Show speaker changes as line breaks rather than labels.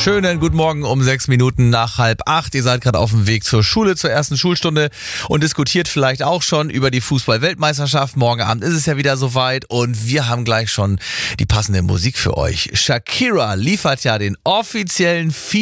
Schönen guten Morgen um 6 Minuten nach 7:30. Ihr seid gerade auf dem Weg zur Schule, zur ersten Schulstunde und diskutiert vielleicht auch schon über die Fußball-Weltmeisterschaft. Morgen Abend ist es ja wieder soweit und wir haben gleich schon die passende Musik für euch. Shakira liefert ja den offiziellen